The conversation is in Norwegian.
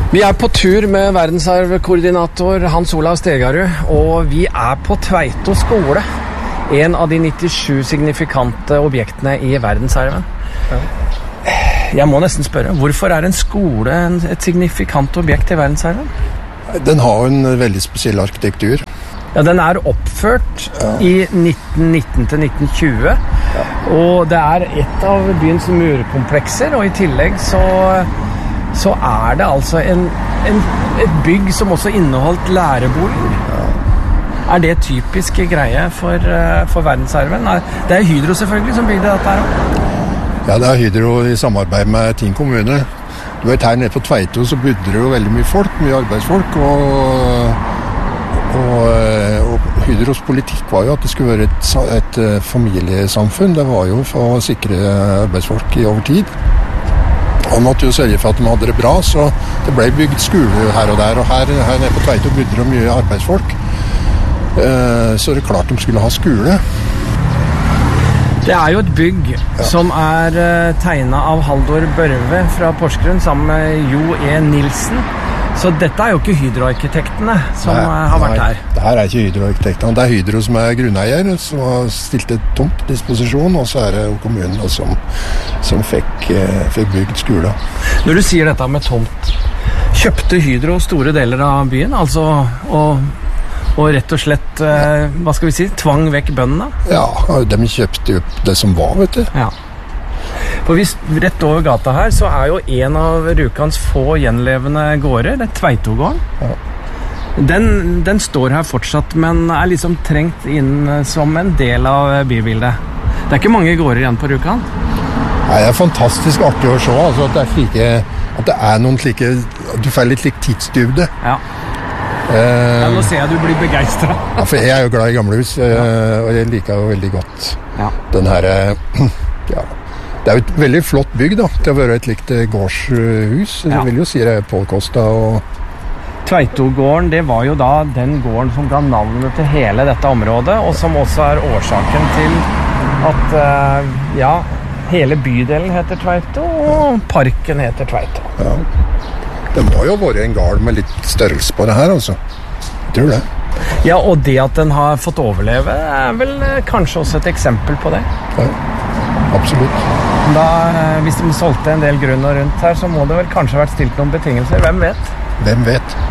Vi på tur med verdensarvkoordinator Hans Olav Stegarud, og vi på Tveito skole, en av de 97 signifikante objektene i verdensarven. Ja. Jeg må nesten spørre, hvorfor en skole et signifikant objekt i verdensarven? Den har en veldig spesiell arkitektur. Ja, den oppført i 1919 til 1920, og det et av byens murkomplekser, og i tillegg så det altså et bygg som også inneholdt læreboliger. Det typiske greie for verdensarven? Det Hydro selvfølgelig som bygde dette her. Ja, det Hydro i samarbeid med Tinn kommune. Du vet, her nede på Tveito så bodde det jo veldig mye folk, mye arbeidsfolk, og Hydros politikk var jo at det skulle være et familiesamfunn. Det var jo for å sikre arbeidsfolk i over tid. Og måtte jo sørge for at de hadde det bra, så det ble bygd skole her og der. Og her nede på Tveito bodde det mye arbeidsfolk, så det klart de skulle ha skole. Det jo et bygg som tegnet av Haldor Børve fra Porsgrunn sammen med Jo E. Nilsen. Så dette jo ikke Hydro-arkitektene som har vært her. Det her ikke Hydro-arkitektene. Det Hydro som grunneier, som har stilt et tomt disposisjon, og så det jo kommunen som fikk bygd skole. Når du sier dette med tomt, kjøpte Hydro store deler av byen, altså, og rett og slett, hva skal vi si, tvang vekk bøndene? Ja, de kjøpte jo det som var, vet du. Ja. For hvis rett over gata her, så jo en av Rjukans få gjenlevende gårder, det Tveitogården. Ja. Den står her fortsatt, men liksom trengt inn som en del av bybildet. Det ikke mange gårder igjen på Rjukan. Nei, det fantastisk artig å se, altså, at det noen slike, du får litt tidsdybde. Ja. Nå ser jeg du blir begeistret. Ja, for jeg jo glad i gamlehus, og jeg liker jo veldig godt den her, det jo et veldig flott bygg da, til å være et likt gårdshus. Jeg vil jo si det påkostet. Tveitogården, det var jo da den gården som ga navnet til hele dette området, og som også årsaken til at hele bydelen heter Tveito, og parken heter Tveito. Ja, det må jo være en gard med litt størrelse på det her, altså. Jeg tror det. Ja, og det at den har fått overleve vel kanskje også et eksempel på det. Ja, absolutt. Hvis de solgte en del grunn og rundt her, så må det vel kanskje vært stilt noen betingelser. Hvem vet? Hvem vet?